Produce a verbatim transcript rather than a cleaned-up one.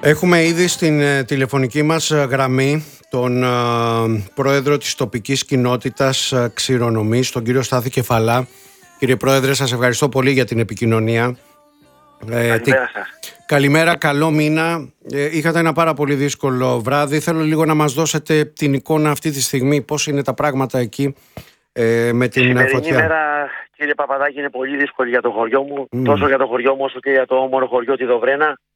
Έχουμε ήδη στην ε, τηλεφωνική μας γραμμή τον ε, πρόεδρο της τοπικής κοινότητας ε, Ξηρονομής, τον κύριο Στάθη Κεφαλά. Κύριε Πρόεδρε, σας ευχαριστώ πολύ για την επικοινωνία. Ε, Καλημέρα σας. Καλημέρα, καλό μήνα. Ε, είχατε ένα πάρα πολύ δύσκολο βράδυ. Θέλω λίγο να μας δώσετε την εικόνα αυτή τη στιγμή, πώς είναι τα πράγματα εκεί ε, με την Σημερινή φωτιά. μέρα, κύριε Παπαδάκη, είναι πολύ δύσκολη για το χωριό μου. Mm. Τόσο για το χωριό μου όσο και για το όμορο χωριό τη Δοβρένα.